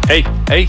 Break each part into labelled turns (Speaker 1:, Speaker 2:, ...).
Speaker 1: Hey,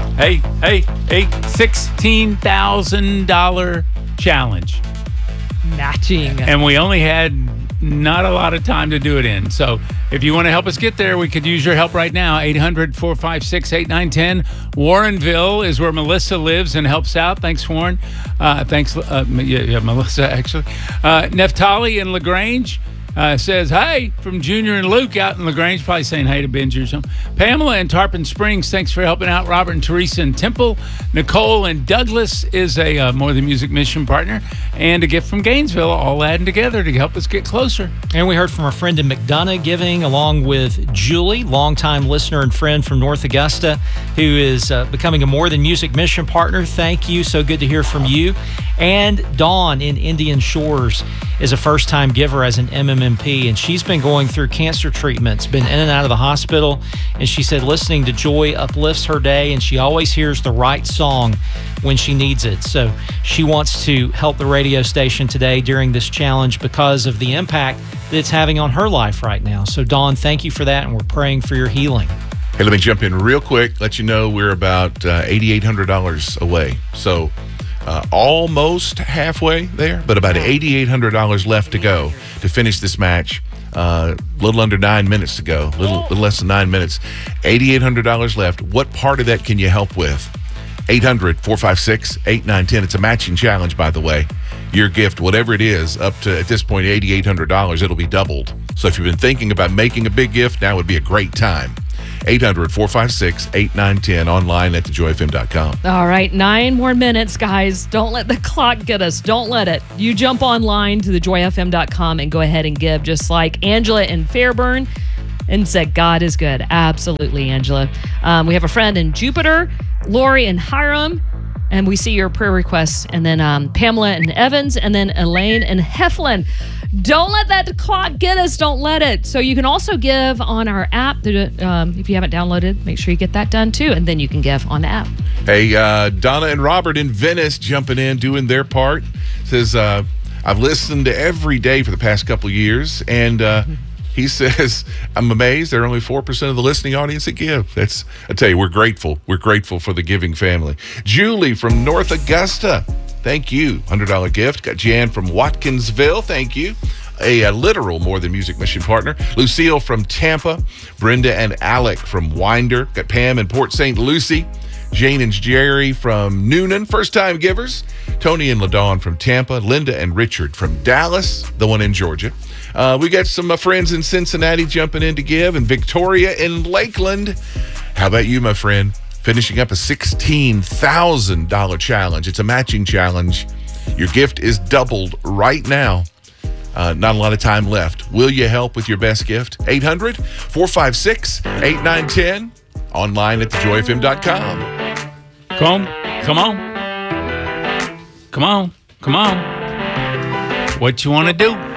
Speaker 1: $16,000 challenge.
Speaker 2: Matching.
Speaker 1: And we only had not a lot of time to do it in. So if you want to help us get there, we could use your help right now. 800-456-8910. Warrenville is where Melissa lives and helps out. Thanks, Warren. Thanks, Melissa, actually. Neftali in LaGrange says, hey, from Junior and Luke out in LaGrange, probably saying hey to Benji or something. Pamela in Tarpon Springs, thanks for helping out. Robert and Teresa in Temple. Nicole and Douglas is a More Than Music mission partner. And a gift from Gainesville, all adding together to help us get closer.
Speaker 3: And we heard from our friend in McDonough giving, along with Julie, longtime listener and friend from North Augusta, who is becoming a More Than Music mission partner. Thank you. So good to hear from you. And Dawn in Indian Shores is a first-time giver as an MMMP, and she's been going through cancer treatments, been in and out of the hospital, and she said listening to Joy uplifts her day, and she always hears the right song when she needs it. So she wants to help the radio station today during this challenge because of the impact that it's having on her life right now. So Dawn, thank you for that, and we're praying for your healing.
Speaker 4: Hey, let me jump in real quick, let you know we're about $8,800 away. So almost halfway there, but about $8,800 left to go to finish this match. A little under 9 minutes to go, little less than 9 minutes. $8,800 left. What part of that can you help with? 800-456-8910. It's a matching challenge, by the way. Your gift, whatever it is, up to, at this point, $8,800, it'll be doubled. So if you've been thinking about making a big gift, now would be a great time. 800-456-8910, online at thejoyfm.com.
Speaker 2: All right, 9 more minutes, guys. Don't let the clock get us. Don't let it. You jump online to thejoyfm.com and go ahead and give, just like Angela in Fairburn and said, God is good. Absolutely, Angela. We have a friend in Jupiter, Lori in Hiram, and we see your prayer requests, and then Pamela in Evans, and then Elaine in Heflin. Don't let that clock get us. Don't let it. So you can also give on our app. If you haven't downloaded, make sure you get that done too, and then you can give on the app.
Speaker 4: Hey, Donna and Robert in Venice jumping in, doing their part. Says, I've listened to every day for the past couple of years, and he says, I'm amazed there are only 4% of the listening audience that give. I tell you, we're grateful. We're grateful for the giving family. Julie from North Augusta, thank you. $100 gift. Got Jan from Watkinsville, thank you. A literal More Than Music mission partner. Lucille from Tampa. Brenda and Alec from Winder. Got Pam in Port St. Lucie. Jane and Jerry from Noonan, first-time givers. Tony and LaDawn from Tampa. Linda and Richard from Dallas, the one in Georgia. We got some friends in Cincinnati jumping in to give, and Victoria in Lakeland. How about you, my friend? Finishing up a $16,000 challenge. It's a matching challenge. Your gift is doubled right now. Not a lot of time left. Will you help with your best gift? 800-456-8910. Online at thejoyfm.com.
Speaker 1: Come on. What you want to do?